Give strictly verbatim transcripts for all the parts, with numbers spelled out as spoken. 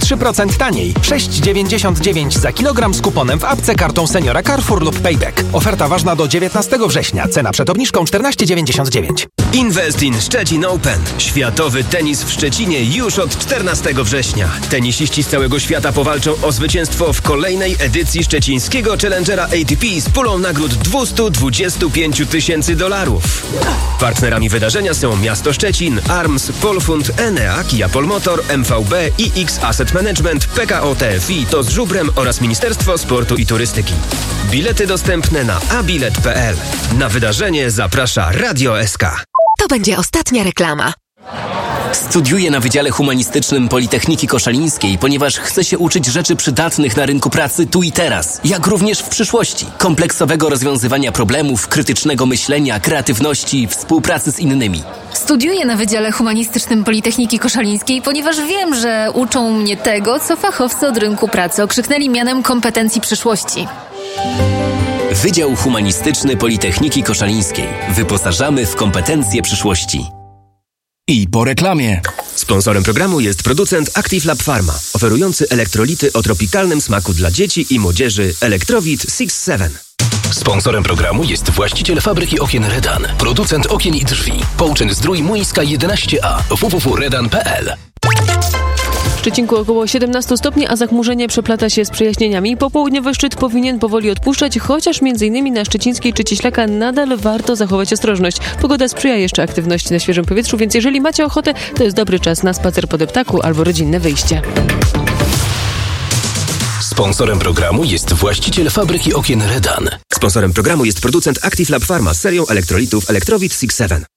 trzy procent taniej. sześć dziewięćdziesiąt dziewięć za kilogram z kuponem w apce kartą seniora Carrefour lub Payback. Oferta ważna do dziewiętnastego września. Cena przed obniżką czternaście dziewięćdziesiąt dziewięć. Invest in Szczecin Open. Światowy tenis w Szczecinie już od czternastego września. Tenisiści z całego świata powalczą o zwycięstwo w kolejnej edycji szczecińskiego Challengera A T P z pulą nagród dwieście dwadzieścia pięć tysięcy dolarów. Partnerami wydarzenia są Miasto Szczecin, Arms, Polfund, Enea, Kia Polmotor, M V B, I X Asset Management, P K O T F I, to z Żubrem oraz Ministerstwo Sportu i Turystyki. Bilety dostępne na abilet kropka p l. Na wydarzenie zaprasza Radio S K. To będzie ostatnia reklama. Studiuję na Wydziale Humanistycznym Politechniki Koszalińskiej, ponieważ chcę się uczyć rzeczy przydatnych na rynku pracy tu i teraz, jak również w przyszłości. Kompleksowego rozwiązywania problemów, krytycznego myślenia, kreatywności, współpracy z innymi. Studiuję na Wydziale Humanistycznym Politechniki Koszalińskiej, ponieważ wiem, że uczą mnie tego, co fachowcy od rynku pracy okrzyknęli mianem kompetencji przyszłości. Wydział Humanistyczny Politechniki Koszalińskiej. Wyposażamy w kompetencje przyszłości. I po reklamie. Sponsorem programu jest producent Active Lab Pharma, oferujący elektrolity o tropikalnym smaku dla dzieci i młodzieży Electrowit six seven. Sponsorem programu jest właściciel fabryki okien Redan, producent okien i drzwi. Połczyn Zdrój Młyńska jedenaście A, w w w kropka redan kropka p l. W Szczecinku około siedemnaście stopni, a zachmurzenie przeplata się z przejaśnieniami. Popołudniowy szczyt powinien powoli odpuszczać, chociaż m.in. na Szczecińskiej czy Cieślaka nadal warto zachować ostrożność. Pogoda sprzyja jeszcze aktywności na świeżym powietrzu, więc jeżeli macie ochotę, to jest dobry czas na spacer po deptaku albo rodzinne wyjście. Sponsorem programu jest właściciel fabryki okien Redan. Sponsorem programu jest producent Active Lab Pharma z serią elektrolitów Electrowit six seven.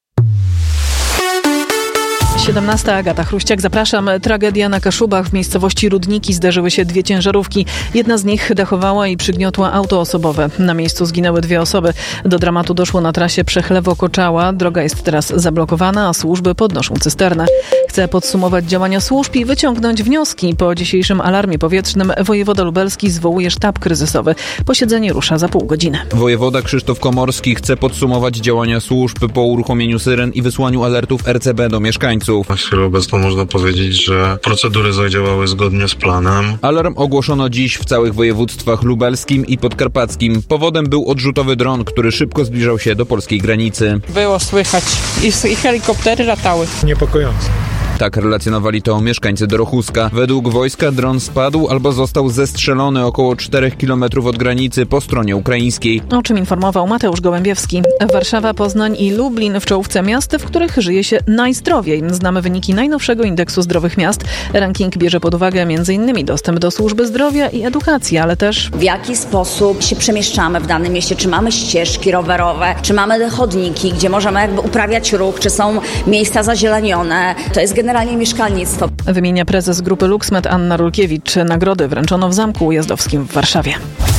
siedemnasta Agata Chruściak, zapraszam. Tragedia na Kaszubach. W miejscowości Rudniki zderzyły się dwie ciężarówki. Jedna z nich dachowała i przygniotła auto osobowe. Na miejscu zginęły dwie osoby. Do dramatu doszło na trasie Przechlewo-Koczała. Droga jest teraz zablokowana, a służby podnoszą cysternę. Chcę podsumować działania służb i wyciągnąć wnioski. Po dzisiejszym alarmie powietrznym wojewoda lubelski zwołuje sztab kryzysowy. Posiedzenie rusza za pół godziny. Wojewoda Krzysztof Komorski chce podsumować działania służb po uruchomieniu syren i wysłaniu alertów R C B do mieszkańców. Na chwilę obecną można powiedzieć, że procedury zadziałały zgodnie z planem. Alarm ogłoszono dziś w całych województwach lubelskim i podkarpackim. Powodem był odrzutowy dron, który szybko zbliżał się do polskiej granicy. Było słychać i, i helikoptery latały. Niepokojące. Tak relacjonowali to mieszkańcy Dorochuska. Według wojska dron spadł albo został zestrzelony około czterech kilometrów od granicy po stronie ukraińskiej. O czym informował Mateusz Gołębiewski. Warszawa, Poznań i Lublin w czołówce miast, w których żyje się najzdrowiej. Znamy wyniki najnowszego indeksu zdrowych miast. Ranking bierze pod uwagę m.in. dostęp do służby zdrowia i edukacji, ale też w jaki sposób się przemieszczamy w danym mieście. Czy mamy ścieżki rowerowe, czy mamy chodniki, gdzie możemy jakby uprawiać ruch, czy są miejsca zazielenione. To jest generalnie mieszkalnictwo. Wymienia prezes grupy LuxMed Anna Rulkiewicz. Nagrody wręczono w Zamku Ujazdowskim w Warszawie.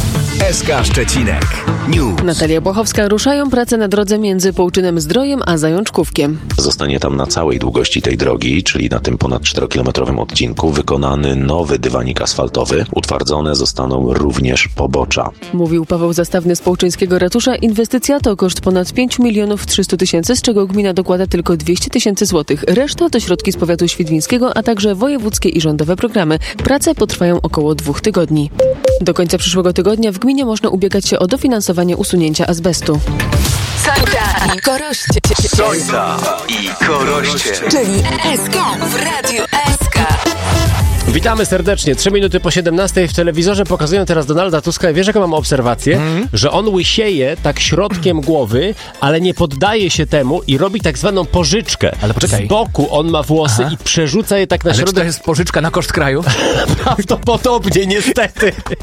S K Szczecinek News. Natalia Błachowska. Ruszają prace na drodze między Połczynem Zdrojem a Zajączkówkiem. Zostanie tam na całej długości tej drogi, czyli na tym ponad czterokilometrowym odcinku, wykonany nowy dywanik asfaltowy. Utwardzone zostaną również pobocza. Mówił Paweł Zastawny z Połczyńskiego Ratusza. Inwestycja to koszt ponad pięć milionów trzysta tysięcy, z czego gmina dokłada tylko dwieście tysięcy złotych. Reszta to środki z powiatu świdwińskiego, a także wojewódzkie i rządowe programy. Prace potrwają około dwóch tygodni. Do końca przyszłego tygodnia w gminie można ubiegać się o dofinansowanie usunięcia azbestu. Sońca i Koroście. Sońca i Koroście. Czyli S K w Radiu S K. Witamy serdecznie. Trzy minuty po siedemnastej w telewizorze pokazują teraz Donalda Tuska. Wiesz, jaką mam obserwację? Mm. Że on łysieje tak środkiem głowy, ale nie poddaje się temu i robi tak zwaną pożyczkę. Ale poczekaj. Z boku on ma włosy Aha. i przerzuca je tak na ale środek. Ale czy to jest pożyczka na koszt kraju? Prawdopodobnie, niestety.